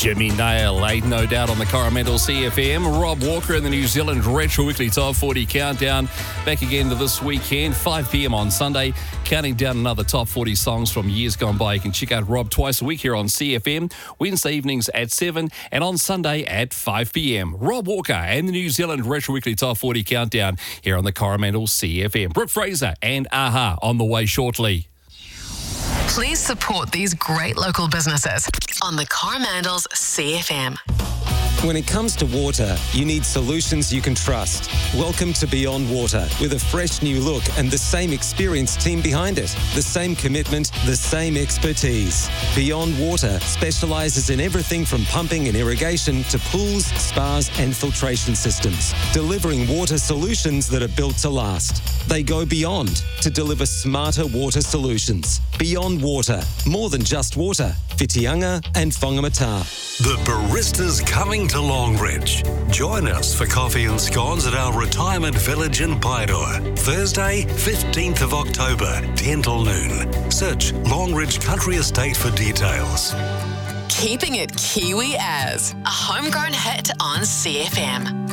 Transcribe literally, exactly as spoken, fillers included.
Jimmy Nail, eight no doubt on the Coromandel C F M. Rob Walker in the New Zealand Retro Weekly Top forty Countdown. Back again to this weekend, five p.m. on Sunday, counting down another top forty songs from years gone by. You can check out Rob twice a week here on C F M, Wednesday evenings at seven and on Sunday at five p.m. Rob Walker and the New Zealand Retro Weekly Top forty Countdown here on the Coromandel C F M. Brooke Fraser and Aha on the way shortly. Please support these great local businesses on the Coromandel's C F M. When it comes to water, you need solutions you can trust. Welcome to Beyond Water, with a fresh new look and the same experienced team behind it. The same commitment, the same expertise. Beyond Water specialises in everything from pumping and irrigation to pools, spas and filtration systems, delivering water solutions that are built to last. They go beyond to deliver smarter water solutions. Beyond Water, more than just water. Whitianga and Whangamata. The Barista's coming to Longridge. Join us for coffee and scones at our retirement village in Paeroa. Thursday, fifteenth of October, ten till noon. Search Longridge Country Estate for details. Keeping it Kiwi as a homegrown hit on C F M.